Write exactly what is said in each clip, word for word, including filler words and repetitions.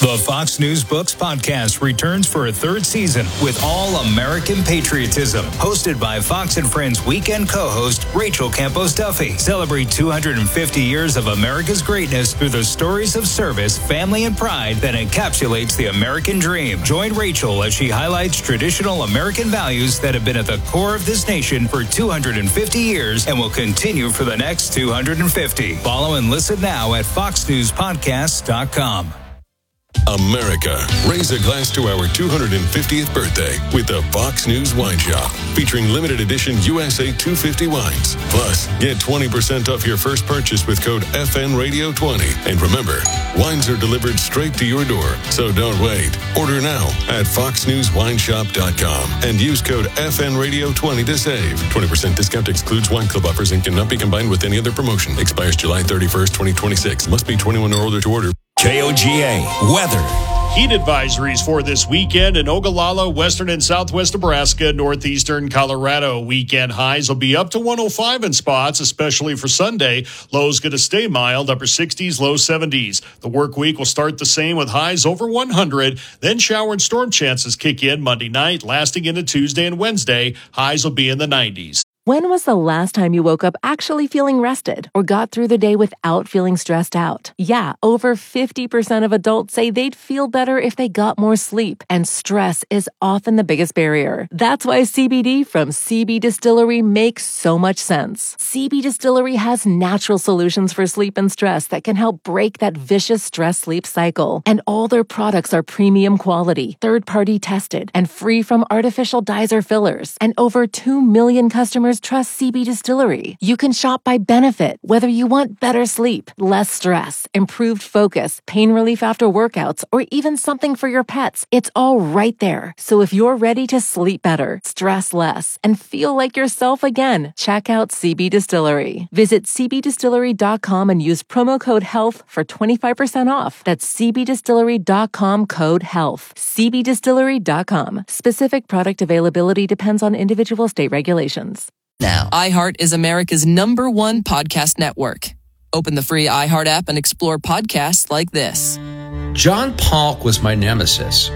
The Fox News Books podcast returns for a third season with all-American patriotism. Hosted by Fox and Friends weekend co-host Rachel Campos-Duffy. Celebrate two hundred fifty years of America's greatness through the stories of service, family, and pride that encapsulates the American dream. Join Rachel as she highlights traditional American values that have been at the core of this nation for two hundred fifty years and will continue for the next two hundred fifty. Follow and listen now at fox news podcasts dot com. America, raise a glass to our two hundred fiftieth birthday with the Fox News Wine Shop, featuring limited edition U S A two fifty wines. Plus, get twenty percent off your first purchase with code F N Radio twenty. And remember, wines are delivered straight to your door, so don't wait. Order now at fox news wine shop dot com and use code F N Radio twenty to save. twenty percent discount excludes wine club offers and cannot be combined with any other promotion. Expires July thirty-first, twenty twenty-six. Must be twenty-one or older to order. K O G A weather. Heat advisories for this weekend in Ogallala, western and southwest Nebraska, northeastern Colorado. Weekend highs will be up to one oh five in spots, especially for Sunday. Lows going to stay mild, upper sixties, low seventies. The work week will start the same with highs over one hundred. Then shower and storm chances kick in Monday night, lasting into Tuesday and Wednesday. Highs will be in the nineties. When was the last time you woke up actually feeling rested or got through the day without feeling stressed out? Yeah, over fifty percent of adults say they'd feel better if they got more sleep, and stress is often the biggest barrier. That's why C B D from C B Distillery makes so much sense. C B Distillery has natural solutions for sleep and stress that can help break that vicious stress-sleep cycle. And all their products are premium quality, third-party tested, and free from artificial dyes or fillers. And over two million customers trust C B Distillery. You can shop by benefit, whether you want better sleep, less stress, improved focus, pain relief after workouts, or even something for your pets. It's all right there. So if you're ready to sleep better, stress less, and feel like yourself again, check out C B Distillery. Visit c b distillery dot com and use promo code HEALTH for twenty-five percent off. That's c b distillery dot com code HEALTH. c b distillery dot com. Specific product availability depends on individual state regulations. Now, iHeart is America's number one podcast network. Open the free iHeart app and explore podcasts like this. John Polk was my nemesis.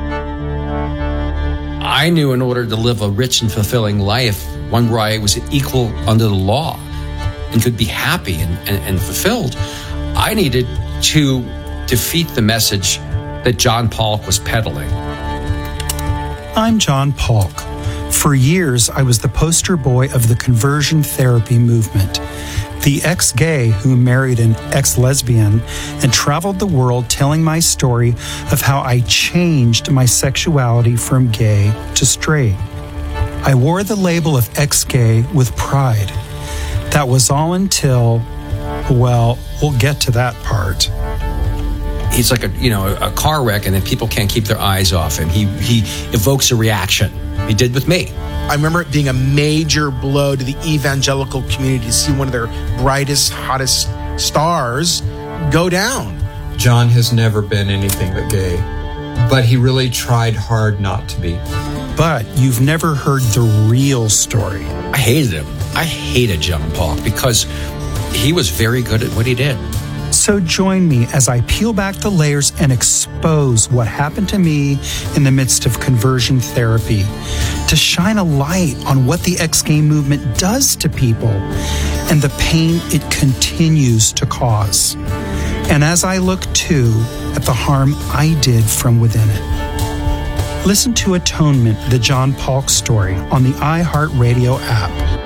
I knew in order to live a rich and fulfilling life, one where I was equal under the law and could be happy and, and, and fulfilled, I needed to defeat the message that John Polk was peddling. I'm John Polk. For years, I was the poster boy of the conversion therapy movement, the ex-gay who married an ex-lesbian and traveled the world telling my story of how I changed my sexuality from gay to straight. I wore the label of ex-gay with pride. That was all until, well, we'll get to that part. He's like a, you know, a car wreck, and then people can't keep their eyes off him. He he evokes a reaction. He did with me. I remember it being a major blow to the evangelical community to see one of their brightest, hottest stars go down. John has never been anything but gay, but he really tried hard not to be. But you've never heard the real story. I hated him. I hated John Polk because he was very good at what he did. So join me as I peel back the layers and expose what happened to me in the midst of conversion therapy, to shine a light on what the ex-gay movement does to people and the pain it continues to cause. And as I look too at the harm I did from within it. Listen to Atonement, the John Polk story on the iHeartRadio app.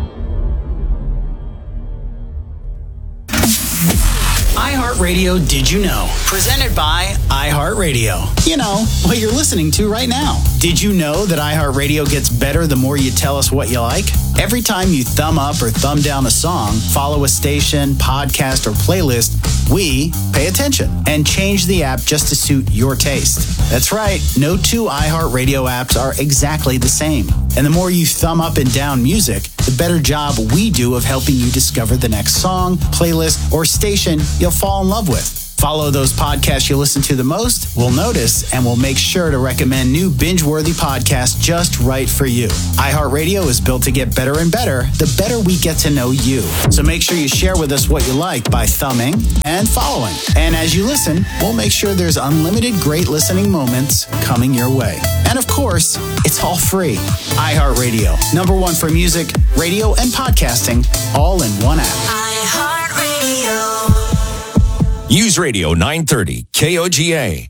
iHeartRadio Did You Know? Presented by iHeartRadio. You know, what you're listening to right now. Did you know that iHeartRadio gets better the more you tell us what you like? Every time you thumb up or thumb down a song, follow a station, podcast, or playlist, we pay attention and change the app just to suit your taste. That's right, no two iHeartRadio apps are exactly the same. And the more you thumb up and down music, the better job we do of helping you discover the next song, playlist, or station you'll fall in love with. Follow those podcasts you listen to the most, we'll notice, and we'll make sure to recommend new binge-worthy podcasts just right for you. iHeartRadio is built to get better and better the better we get to know you. So make sure you share with us what you like by thumbing and following. And as you listen, we'll make sure there's unlimited great listening moments coming your way. And of course, it's all free. iHeartRadio, number one for music, radio, and podcasting, all in one app. iHeartRadio. News Radio nine thirty, K O G A.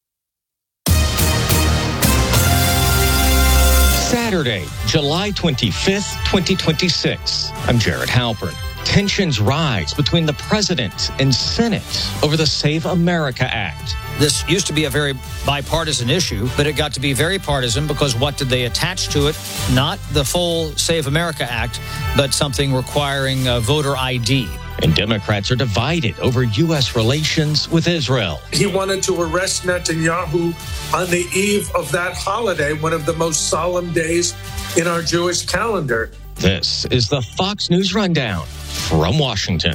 Saturday, July twenty-fifth, twenty twenty-six. I'm Jared Halpern. Tensions rise between the president and Senate over the Save America Act. This used to be a very bipartisan issue, but it got to be very partisan because what did they attach to it? Not the full Save America Act, but something requiring a voter I D. And Democrats are divided over U S relations with Israel. He wanted to arrest Netanyahu on the eve of that holiday, one of the most solemn days in our Jewish calendar. This is the Fox News Rundown from Washington.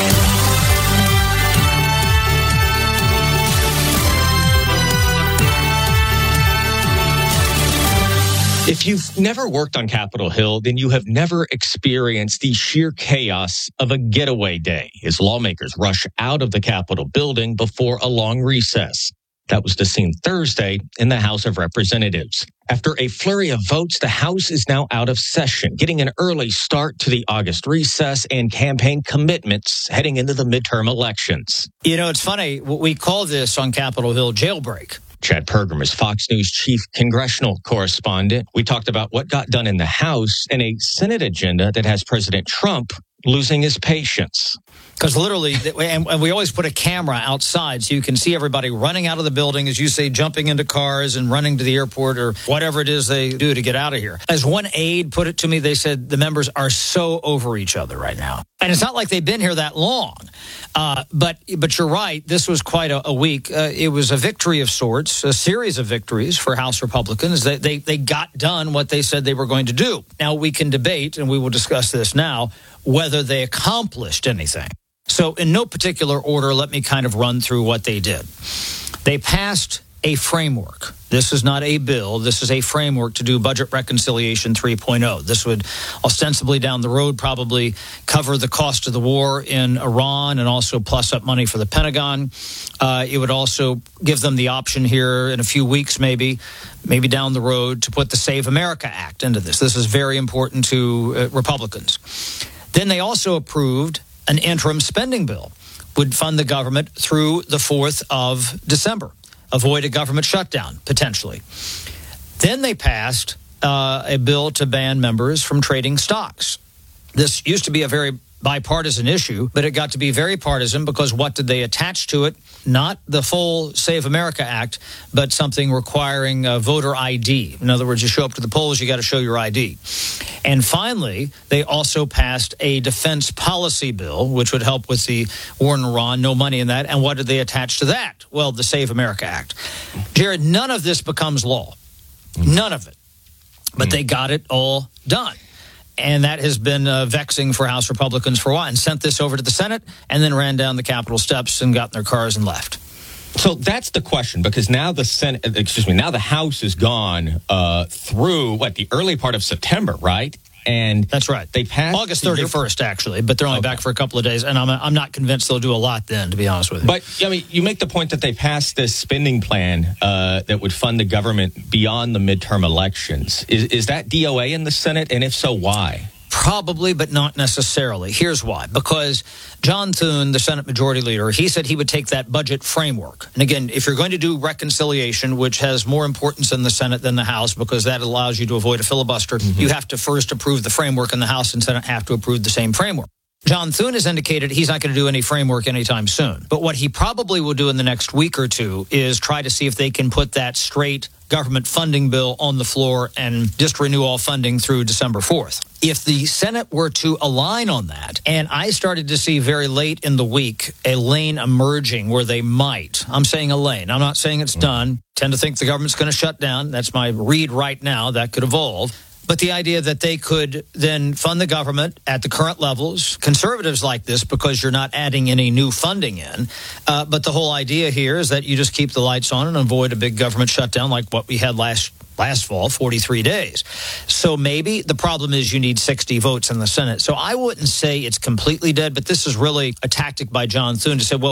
If you've never worked on Capitol Hill, then you have never experienced the sheer chaos of a getaway day as lawmakers rush out of the Capitol building before a long recess. That was the scene Thursday in the House of Representatives. After a flurry of votes, the House is now out of session, getting an early start to the August recess and campaign commitments heading into the midterm elections. You know, it's funny. We call this on Capitol Hill jailbreak. Chad Pergram is Fox News chief congressional correspondent. We talked about what got done in the House and a Senate agenda that has President Trump losing his patience. Because literally, and we always put a camera outside so you can see everybody running out of the building, as you say, jumping into cars and running to the airport or whatever it is they do to get out of here. As one aide put it to me, they said the members are so over each other right now. And it's not like they've been here that long. Uh, but but you're right. This was quite a, a week. Uh, it was a victory of sorts, a series of victories for House Republicans. They, they, they got done what they said they were going to do. Now, we can debate, and we will discuss this now, whether they accomplished anything. So in no particular order, let me kind of run through what they did. They passed a framework. This is not a bill. This is a framework to do budget reconciliation three point oh. This would ostensibly down the road probably cover the cost of the war in Iran and also plus up money for the Pentagon. Uh, it would also give them the option here in a few weeks, maybe, maybe down the road, to put the Save America Act into this. This is very important to uh, Republicans. Then they also approved an interim spending bill, would fund the government through the fourth of December, avoid a government shutdown, potentially. Then they passed uh, a bill to ban members from trading stocks. This used to be a very bipartisan issue, but it got to be very partisan because what did they attach to it? Not the full Save America Act, but something requiring a voter I D. In other words, you show up to the polls, you got to show your I D. And finally, they also passed a defense policy bill, which would help with the war in Iran, no money in that. And what did they attach to that? Well, the Save America Act. Jared, none of this becomes law. None of it. But they got it all done. And that has been uh, vexing for House Republicans for a while, and sent this over to the Senate and then ran down the Capitol steps and got in their cars and left. So that's the question, because now the Senate, excuse me, now the House is gone uh, through, what, the early part of September, right? And that's right. They passed August thirty-first, actually, but they're only okay. back for a couple of days. And I'm I'm not convinced they'll do a lot then, to be honest with you. But, I mean, you make the point that they passed this spending plan uh, that would fund the government beyond the midterm elections. Is, is that D O A in the Senate? And if so, why? Probably, but not necessarily. Here's why. Because John Thune, the Senate Majority Leader, he said he would take that budget framework. And again, if you're going to do reconciliation, which has more importance in the Senate than the House, because that allows you to avoid a filibuster, mm-hmm. you have to first approve the framework, and the House and Senate have to approve the same framework. John Thune has indicated he's not going to do any framework anytime soon. But what he probably will do in the next week or two is try to see if they can put that straight government funding bill on the floor and just renew all funding through December fourth. If the Senate were to align on that, and I started to see very late in the week a lane emerging where they might, I'm saying a lane, I'm not saying it's done, tend to think the government's going to shut down. That's my read right now. That could evolve. But the idea that they could then fund the government at the current levels, conservatives like this because you're not adding any new funding in. Uh, but the whole idea here is that you just keep the lights on and avoid a big government shutdown like what we had last last fall, forty-three days. So maybe the problem is you need sixty votes in the Senate. So I wouldn't say it's completely dead, but this is really a tactic by John Thune to say, well,